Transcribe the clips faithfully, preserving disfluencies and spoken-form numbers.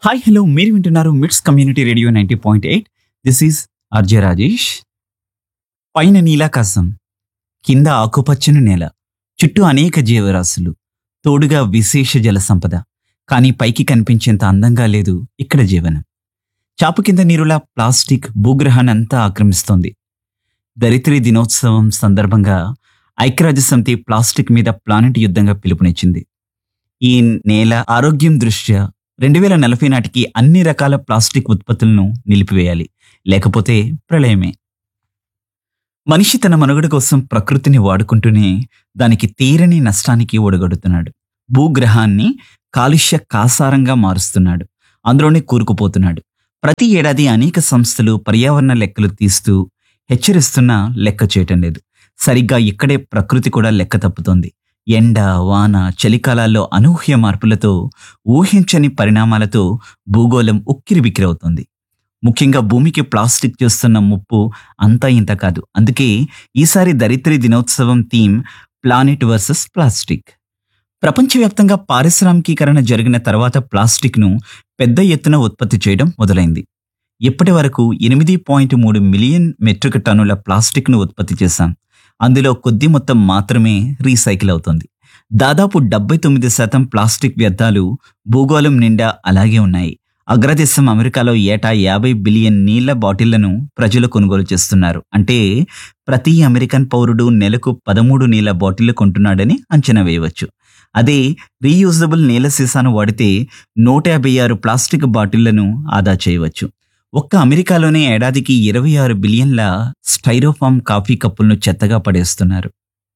Hi hello మీరు వింటున్నారు మిట్స్ community radio ninety point eight. This is RJ Rajesh. పైన నీలాకాశం, కింద ఆకుపచ్చని నేల, చుట్టూ అనేక జీవరాశులు, తోడుగా విశేష జల సంపద. కానీ పైకి కనిపించేంత అందంగా లేదు ఇక్కడ జీవనం. చాపు కింద నీరులా ప్లాస్టిక్ భూగ్రహాన్ని అంతా ఆక్రమిస్తోంది. ధరిత్రి దినోత్సవం సందర్భంగా ఐక్యరాజ్య సమితి ప్లాస్టిక్ మీద ప్లానెట్ యుద్ధంగా పిలుపునిచ్చింది. ఈ నేల ఆరోగ్యం దృష్ట్యా రెండు వేల నలభై నాటికి అన్ని రకాల ప్లాస్టిక్ ఉత్పత్తులను నిలిపివేయాలి, లేకపోతే ప్రళయమే. మనిషి తన మనుగడ కోసం ప్రకృతిని వాడుకుంటూనే దానికి తీరని నష్టానికి ఒడగొడుతున్నాడు. భూగ్రహాన్ని కాలుష్య కాసారంగా మారుస్తున్నాడు, అందులోనే కూరుకుపోతున్నాడు. ప్రతి ఏడాది అనేక సంస్థలు పర్యావరణ లెక్కలు తీస్తూ హెచ్చరిస్తున్నా లెక్క చేయటం లేదు. సరిగ్గా ఇక్కడే ప్రకృతి కూడా లెక్క తప్పుతోంది. ఎండ, వాన, చలికాలాల్లో అనూహ్య మార్పులతో, ఊహించని పరిణామాలతో భూగోళం ఉక్కిరిబిక్కిరవుతోంది. ముఖ్యంగా భూమికి ప్లాస్టిక్ చేస్తున్న ముప్పు అంతా ఇంత కాదు. అందుకే ఈసారి ధరిత్రి దినోత్సవం థీమ్ ప్లానెట్ వర్సెస్ ప్లాస్టిక్. ప్రపంచవ్యాప్తంగా పారిశ్రామికీకరణ జరిగిన తర్వాత ప్లాస్టిక్ను పెద్ద ఎత్తున ఉత్పత్తి చేయడం మొదలైంది. ఇప్పటి వరకు ఎనిమిది పాయింట్ మూడు మిలియన్ మెట్రిక్ టన్నుల ప్లాస్టిక్ను ఉత్పత్తి చేశాం. అందులో కొద్ది మొత్తం మాత్రమే రీసైకిల్ అవుతుంది. దాదాపు డెబ్బై తొమ్మిది శాతం ప్లాస్టిక్ వ్యర్థాలు భూగోళం నిండా అలాగే ఉన్నాయి. అగ్రదేశం అమెరికాలో ఏటా యాభై బిలియన్ నీళ్ల బాటిళ్లను ప్రజలు కొనుగోలు చేస్తున్నారు. అంటే ప్రతి అమెరికన్ పౌరుడు నెలకు పదమూడు నీళ్ల బాటిళ్లు కొంటున్నాడని అంచనా వేయవచ్చు. అదే రీయూజబుల్ నీళ్ల సీసాను వాడితే నూట యాభై ఆరు ప్లాస్టిక్ బాటిళ్లను ఆదా చేయవచ్చు. ఒక్క అమెరికాలోనే ఏడాదికి ఇరవై ఆరు బిలియన్ల స్టైరోఫామ్ కాఫీ కప్పులను చెత్తగా పడేస్తున్నారు.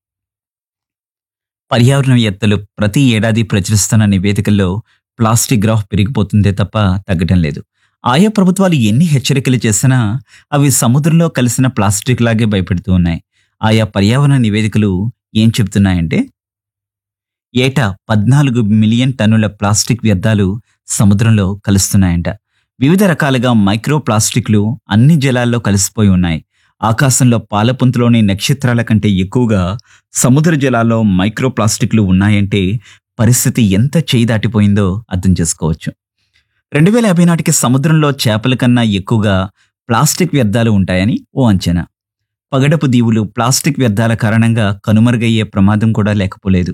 పర్యావరణవేత్తలు ప్రతి ఏడాది ప్రచురిస్తున్న నివేదికల్లో ప్లాస్టిక్ గ్రాఫ్ పెరిగిపోతుందే తప్ప తగ్గడం లేదు. ఆయా ప్రభుత్వాలు ఎన్ని హెచ్చరికలు చేసినా అవి సముద్రంలో కలిసిన ప్లాస్టిక్ లాగే భయపెడుతూ ఉన్నాయి. ఆయా పర్యావరణ నివేదికలు ఏం చెబుతున్నాయంటే, ఏటా పద్నాలుగు మిలియన్ టన్నుల ప్లాస్టిక్ వ్యర్థాలు సముద్రంలో కలుస్తున్నాయంట. వివిధ రకాలుగా మైక్రో ప్లాస్టిక్లు అన్ని జలాల్లో కలిసిపోయి ఉన్నాయి. ఆకాశంలో పాలపుంతలోని నక్షత్రాల కంటే ఎక్కువగా సముద్ర జలాల్లో మైక్రో ప్లాస్టిక్లు ఉన్నాయంటే పరిస్థితి ఎంత చేయి దాటిపోయిందో అర్థం చేసుకోవచ్చు. రెండు వేల యాభై నాటికి సముద్రంలో చేపల కన్నా ఎక్కువగా ప్లాస్టిక్ వ్యర్థాలు ఉంటాయని ఓ అంచనా. పగడపు దీవులు ప్లాస్టిక్ వ్యర్థాల కారణంగా కనుమరుగయ్యే ప్రమాదం కూడా లేకపోలేదు.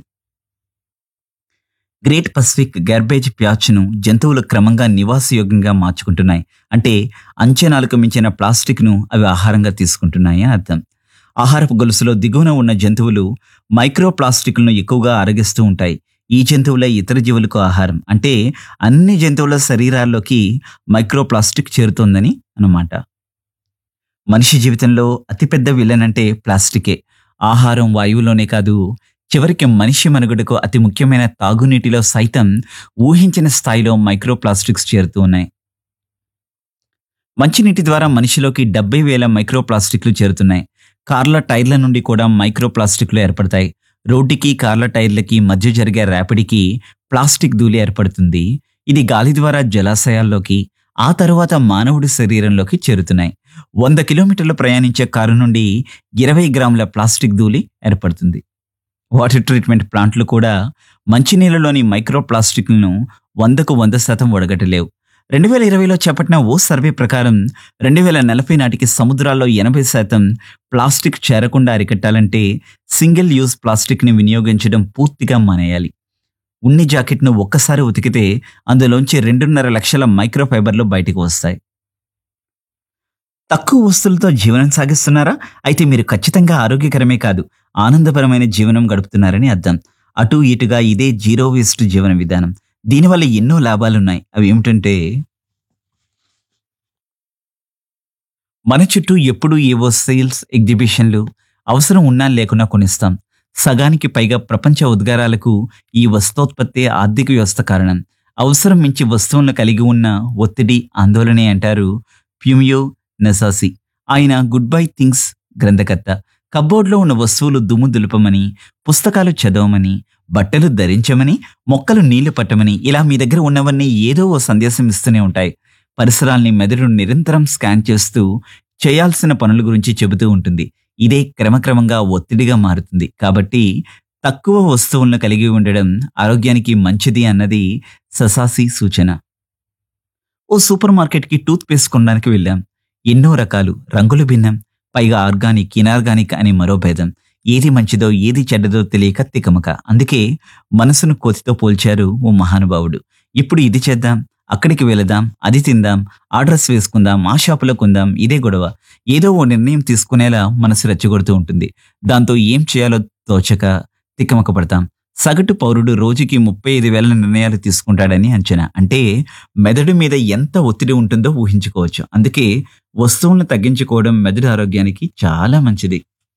గ్రేట్ పసిఫిక్ గార్బేజ్ ప్యాచ్ను జంతువులు క్రమంగా నివాసయోగ్యంగా మార్చుకుంటున్నాయి. అంటే అంచనాలకు మించిన ప్లాస్టిక్ను అవి ఆహారంగా తీసుకుంటున్నాయి అని అర్థం. ఆహారపు గొలుసులో దిగువన ఉన్న జంతువులు మైక్రో ప్లాస్టిక్లను ఎక్కువగా అరగిస్తూ ఉంటాయి. ఈ జంతువులే ఇతర జీవులకు ఆహారం. అంటే అన్ని జంతువుల శరీరాల్లోకి మైక్రో ప్లాస్టిక్ చేరుతోందని అన్నమాట. మనిషి జీవితంలో అతిపెద్ద విలన్ అంటే ప్లాస్టికే. ఆహారం, వాయువులోనే కాదు, చివరికి మనిషి మనుగడకు అతి ముఖ్యమైన తాగునీటిలో సైతం ఊహించిన స్థాయిలో మైక్రో ప్లాస్టిక్స్ చేరుతూ ఉన్నాయి. మంచినీటి ద్వారా మనిషిలోకి డెబ్బై వేల మైక్రో ప్లాస్టిక్లు చేరుతున్నాయి. కార్ల టైర్ల నుండి కూడా మైక్రో ప్లాస్టిక్లు ఏర్పడతాయి. రోడ్డుకి కార్ల టైర్లకి మధ్య జరిగే ర్యాపిడికి ప్లాస్టిక్ ధూళి ఏర్పడుతుంది. ఇది గాలి ద్వారా జలాశయాల్లోకి, ఆ తరువాత మానవుడి శరీరంలోకి చేరుతున్నాయి. వంద కిలోమీటర్లు ప్రయాణించే కారు నుండి ఇరవై గ్రాముల ప్లాస్టిక్ ధూళి ఏర్పడుతుంది. వాటర్ ట్రీట్మెంట్ ప్లాంట్లు కూడా మంచినీళ్ళలోని మైక్రో ప్లాస్టిక్లను వందకు వంద శాతం ఒడగట్టలేవు. రెండు వేల ఇరవైలో చేపట్టిన ఓ సర్వే ప్రకారం రెండు వేల నలభై నాటికి సముద్రాల్లో ఎనభై శాతం ప్లాస్టిక్ చేరకుండా అరికట్టాలంటే సింగిల్ యూజ్ ప్లాస్టిక్ని వినియోగించడం పూర్తిగా మానేయాలి. ఉన్ని జాకెట్ను ఒక్కసారి ఉతికితే అందులోంచి రెండున్నర లక్షల మైక్రో ఫైబర్లు బయటకు వస్తాయి. తక్కువ వస్తువులతో జీవనం సాగిస్తున్నారా? అయితే మీరు ఖచ్చితంగా ఆరోగ్యకరమే కాదు, ఆనందపరమైన జీవనం గడుపుతున్నారని అర్థం. అటు ఇటుగా ఇదే జీరో వేస్ట్ జీవన విధానం. దీనివల్ల ఎన్నో లాభాలున్నాయి. అవి ఏమిటంటే, మన చుట్టూ ఎప్పుడూ ఏవో సేల్స్, ఎగ్జిబిషన్లు అవసరం ఉన్నా లేకున్నా కొనిస్తాం. సగానికి పైగా ప్రపంచ ఉద్గారాలకు ఈ వస్తోత్పత్తి ఆర్థిక వ్యవస్థ కారణం. అవసరం మించి వస్తువులను కలిగి ఉన్న ఒత్తిడి, ఆందోళనే అంటారు ఫ్యూమియో నెసాసి. ఆయన గుడ్ బై థింగ్స్ గ్రంథకర్త. కబ్బోర్డ్లో ఉన్న వస్తువులు దుమ్ము దులుపమని, పుస్తకాలు చదవమని, బట్టలు ధరించమని, మొక్కలు నీళ్లు పట్టమని, ఇలా మీ దగ్గర ఉన్నవన్నీ ఏదో ఓ సందేశం ఇస్తూనే ఉంటాయి. పరిసరాల్ని మెదడు నిరంతరం స్కాన్ చేస్తూ చేయాల్సిన పనుల గురించి చెబుతూ ఉంటుంది. ఇదే క్రమక్రమంగా ఒత్తిడిగా మారుతుంది. కాబట్టి తక్కువ వస్తువులను కలిగి ఉండడం ఆరోగ్యానికి మంచిది అన్నది ససాసి సూచన. ఓ సూపర్ మార్కెట్కి టూత్ పేస్ట్ కొనడానికి వెళ్ళాం. ఎన్నో రకాలు, రంగులు భిన్నం, పైగా ఆర్గానిక్ ఇనార్గానిక్ అని మరో భేదం. ఏది మంచిదో ఏది చెడ్డదో తెలియక తికమక. అందుకే మనసును కోతితో పోల్చారు ఓ మహానుభావుడు. ఇప్పుడు ఇది చేద్దాం, అక్కడికి వెళదాం, అది తిందాం, ఆ డ్రెస్ వేసుకుందాం, ఆ షాపులో కొందాం, ఇదే గొడవ. ఏదో ఓ నిర్ణయం తీసుకునేలా మనసు రెచ్చగొడుతూ ఉంటుంది. దాంతో ఏం చేయాలో తోచక తికమక పడతాం. సగటు పౌరుడు రోజుకి ముప్పై ఐదు వేల నిర్ణయాలు తీసుకుంటాడని అంచనా. అంటే మెదడు మీద ఎంత ఒత్తిడి ఉంటుందో ఊహించుకోవచ్చు. అందుకే వస్తువులను తగ్గించుకోవడం మెదడు ఆరోగ్యానికి చాలా మంచిది.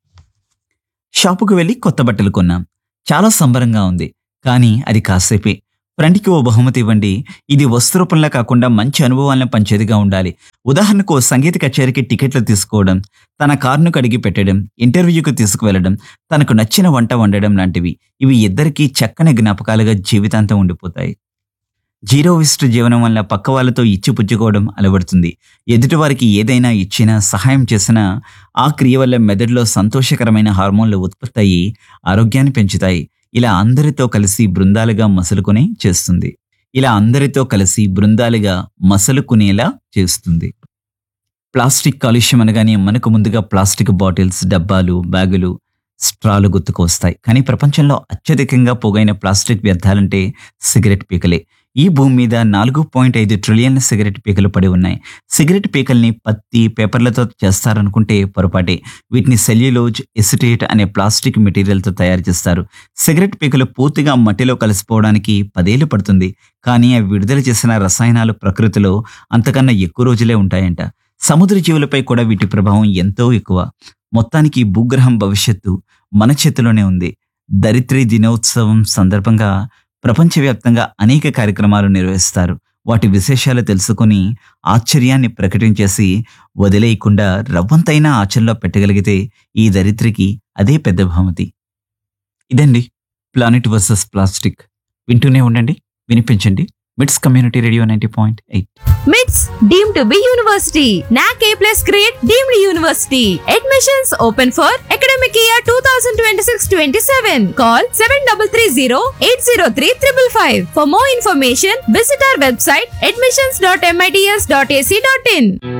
షాపుకు వెళ్ళి కొత్త బట్టలు కొన్నాం. చాలా సంబరంగా ఉంది. కానీ అది కాసేపే. ఫ్రెండ్కి ఓ బహుమతి ఇవ్వండి. ఇది వస్తు రూపంలో కాకుండా మంచి అనుభవాలను పంచేదిగా ఉండాలి. ఉదాహరణకు ఓ సంగీత కచేరీకి టికెట్లు తీసుకోవడం, తన కారును కడిగి పెట్టడం, ఇంటర్వ్యూకి తీసుకువెళ్ళడం, తనకు నచ్చిన వంట వండడం లాంటివి. ఇవి ఇద్దరికీ చక్కని జ్ఞాపకాలుగా జీవితాంతం ఉండిపోతాయి. జీరో వేస్ట్ జీవనం వల్ల పక్క వాళ్ళతో ఇచ్చి పుచ్చుకోవడం అలవడుతుంది. ఎదుటివారికి ఏదైనా ఇచ్చినా సహాయం చేసినా ఆ క్రియ వల్ల మెదడులో సంతోషకరమైన హార్మోన్లు ఉత్పత్తి అయ్యి ఆరోగ్యాన్ని పెంచుతాయి. ఇలా అందరితో కలిసి బృందాలుగా మసలుకునే చేస్తుంది. ఇలా అందరితో కలిసి బృందాలుగా మసలుకునేలా చేస్తుంది. ప్లాస్టిక్ కాలుష్యం అనగానే మనకు ముందుగా ప్లాస్టిక్ బాటిల్స్, డబ్బాలు, బ్యాగులు, స్ట్రాలు గుర్తుకు వస్తాయి. కానీ ప్రపంచంలో అత్యధికంగా పోగైన ప్లాస్టిక్ వ్యర్థాలంటే సిగరెట్ పీకలే. ఈ భూమి మీద నాలుగు పాయింట్ ఐదు ట్రిలియన్ల సిగరెట్ పీకలు పడి ఉన్నాయి. సిగరెట్ పీకల్ని పత్తి, పేపర్లతో చేస్తారనుకుంటే పొరపాటే. వీటిని సెల్యులోజ్, ఎసిటేట్ అనే ప్లాస్టిక్ మెటీరియల్తో తయారు చేస్తారు. సిగరెట్ పీకలు పూర్తిగా మట్టిలో కలిసిపోవడానికి పదేళ్లు పడుతుంది. కానీ అవి విడుదల చేసిన రసాయనాలు ప్రకృతిలో అంతకన్నా ఎక్కువ రోజులే ఉంటాయంట. సముద్ర జీవులపై కూడా వీటి ప్రభావం ఎంతో ఎక్కువ. మొత్తానికి భూగ్రహం భవిష్యత్తు మన చేతిలోనే ఉంది. ధరిత్రి దినోత్సవం సందర్భంగా ప్రపంచవ్యాప్తంగా అనేక కార్యక్రమాలు నిర్వహిస్తారు. వాటి విశేషాలు తెలుసుకుని ఆశ్చర్యాన్ని ప్రకటించేసి వదిలేయకుండా రవ్వంతైనా ఆచరణలో పెట్టగలిగితే ఈ ధరిత్రికి అదే పెద్ద బహుమతి. ఇదండి ప్లానెట్ వర్సెస్ ప్లాస్టిక్. వింటూనే ఉండండి, వినిపించండి. మిట్స్ community radio ninety point eight. మిట్స్ డీమ్డ్ టు బి యూనివర్సిటీ. నాక్ ఏ plus grade deemed university. Admissions open for academic year two thousand twenty six twenty seven. Call seven three three zero eight zero three five five. For more information visit our website admissions dot MITS dot AC dot in.